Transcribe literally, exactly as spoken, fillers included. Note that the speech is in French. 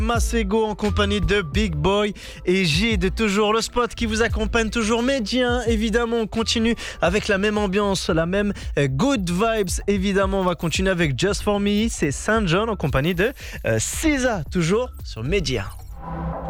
Masego en compagnie de Big Boy et Gide, toujours le spot qui vous accompagne, toujours médien. Évidemment, on continue avec la même ambiance, la même euh, good vibes. Évidemment, on va continuer avec Just For Me, c'est Saint John en compagnie de euh, Cisa, toujours sur Média.